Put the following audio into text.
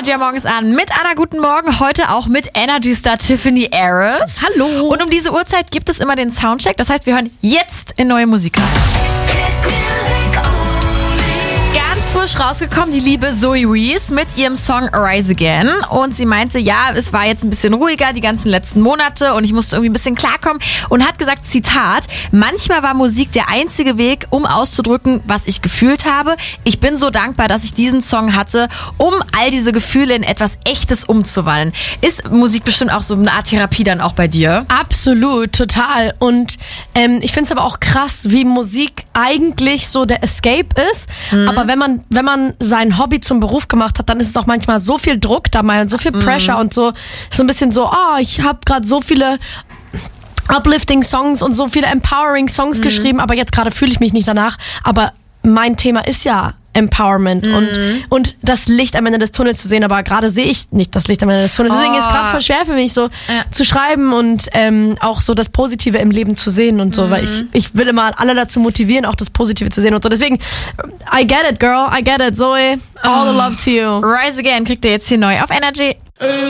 Energy morgens an mit Anna, guten Morgen. Heute auch mit Energy-Star Tiffany Harris. Hallo. Und um diese Uhrzeit gibt es immer den Soundcheck. Das heißt, wir hören jetzt in neue Musik rein. Ganz frisch rausgekommen, die liebe Zoe Reese mit ihrem Song Rise Again. Und sie meinte, ja, es war jetzt ein bisschen ruhiger die ganzen letzten Monate und ich musste irgendwie ein bisschen klarkommen. Und hat gesagt, Zitat, manchmal war Musik der einzige Weg, um auszudrücken, was ich gefühlt habe. Ich bin so dankbar, dass ich diesen Song hatte, um all diese Gefühle in etwas Echtes umzuwandeln. Ist Musik bestimmt auch so eine Art Therapie dann auch bei dir? Absolut, total. Und ich finde es aber auch krass, wie Musik eigentlich so der Escape ist. Aber wenn man sein Hobby zum Beruf gemacht hat, dann ist es auch manchmal so viel Druck da mal, so viel Pressure und so ein bisschen so, ich habe gerade so viele uplifting Songs und so viele empowering Songs geschrieben, aber jetzt gerade fühle ich mich nicht danach. Aber mein Thema ist ja Empowerment und das Licht am Ende des Tunnels zu sehen, aber gerade sehe ich nicht das Licht am Ende des Tunnels. Deswegen ist es gerade voll schwer für mich, so zu schreiben und auch so das Positive im Leben zu sehen und so, weil ich will immer alle dazu motivieren, auch das Positive zu sehen und so. Deswegen, I get it, girl, I get it, Zoe, all the love to you. Rise Again kriegt ihr jetzt hier neu auf Energy.